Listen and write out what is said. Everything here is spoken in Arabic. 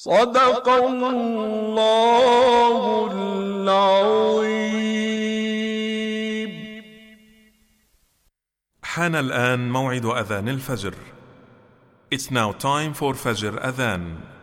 صدق الله العظيم. حان الآن موعد أذان الفجر. It's now time for Fajr Adhan.